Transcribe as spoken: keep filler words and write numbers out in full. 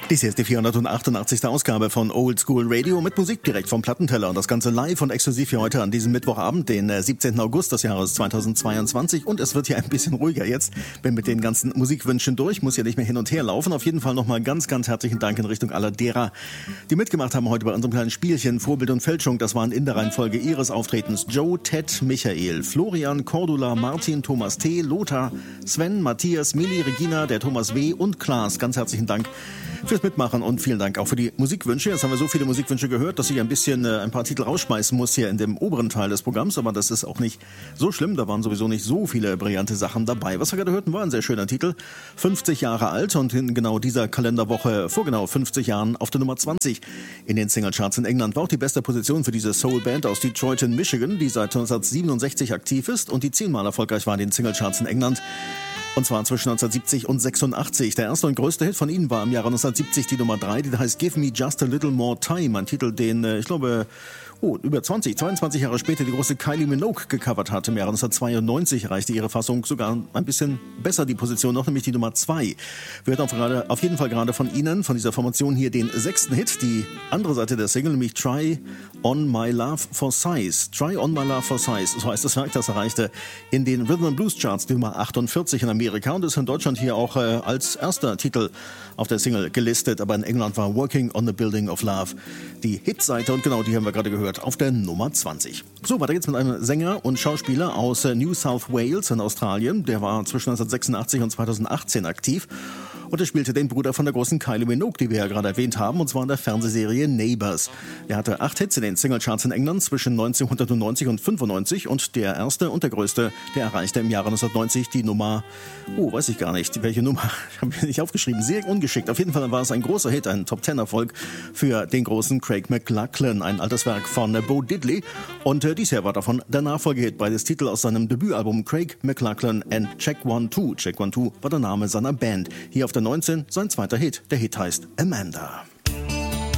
Dies hier ist die vierhundertachtundachtzigste Ausgabe von Old School Radio mit Musik direkt vom Plattenteller und das Ganze live und exklusiv für heute an diesem Mittwochabend, den siebzehnten August des Jahres zweitausendzweiundzwanzig, und es wird hier ein bisschen ruhiger jetzt. Bin mit den ganzen Musikwünschen durch, muss ja nicht mehr hin und her laufen. Auf jeden Fall nochmal ganz, ganz herzlichen Dank in Richtung aller derer, die mitgemacht haben heute bei unserem kleinen Spielchen Vorbild und Fälschung. Das waren in der Reihenfolge ihres Auftretens Joe, Ted, Michael, Florian, Cordula, Martin, Thomas T., Lothar, Sven, Matthias, Mili, Regina, der Thomas W. und Klaas. Ganz herzlichen Dank fürs Mitmachen und vielen Dank auch für die Musikwünsche. Jetzt haben wir so viele Musikwünsche gehört, dass ich ein bisschen äh, ein paar Titel rausschmeißen muss hier in dem oberen Teil des Programms, aber das ist auch nicht so schlimm, da waren sowieso nicht so viele brillante Sachen dabei. Was wir gerade hörten, war ein sehr schöner Titel, fünfzig Jahre alt und in genau dieser Kalenderwoche vor genau fünfzig Jahren auf der Nummer zwanzig in den Singlecharts in England. War auch die beste Position für diese Soul-Band aus Detroit in Michigan, die seit neunzehnhundertsiebenundsechzig aktiv ist und die zehnmal erfolgreich war in den Singlecharts in England. Und zwar zwischen neunzehnhundertsiebzig und sechsundachtzig. Der erste und größte Hit von ihnen war im Jahre neunzehnhundertsiebzig die Nummer drei, die heißt Give Me Just a Little More Time. Ein Titel, den, ich glaube, oh, über zwanzig, zweiundzwanzig Jahre später die große Kylie Minogue gecovert hatte. Im Jahre neunzehnhundertzweiundneunzig erreichte ihre Fassung sogar ein bisschen besser die Position noch, nämlich die Nummer zwei. Wir hörten auf, gerade, auf jeden Fall gerade von ihnen, von dieser Formation hier, den sechsten Hit, die andere Seite der Single, nämlich Try on My Love for Size. Try on My Love for Size, so heißt das Werk, das erreichte in den Rhythm and Blues Charts die Nummer achtundvierzig in Amerika und ist in Deutschland hier auch äh, als erster Titel auf der Single gelistet, aber in England war Working on the Building of Love die Hitseite und genau die haben wir gerade gehört auf der Nummer zwanzig. So, weiter geht's mit einem Sänger und Schauspieler aus äh, New South Wales in Australien. Der war zwischen neunzehnhundertsechsundachtzig und zweitausendachtzehn aktiv. Und er spielte den Bruder von der großen Kylie Minogue, die wir ja gerade erwähnt haben, und zwar in der Fernsehserie Neighbours. Er hatte acht Hits in den Singlecharts in England zwischen neunzehnhundertneunundneunzig und fünfundneunzig und der erste und der größte, der erreichte im Jahre neunzehnhundertneunzig die Nummer, oh, weiß ich gar nicht, welche Nummer, habe ich nicht aufgeschrieben, sehr ungeschickt. Auf jeden Fall war es ein großer Hit, ein Top-Ten-Erfolg für den großen Craig McLachlan, ein altes Werk von Bo Diddley. Und äh, dies hier war davon der Nachfolgehit, beides Titel aus seinem Debütalbum Craig McLachlan and Check One Two. Check One Two war der Name seiner Band. Hier auf der neunzehn sein zweiter Hit. Der Hit heißt Amanda.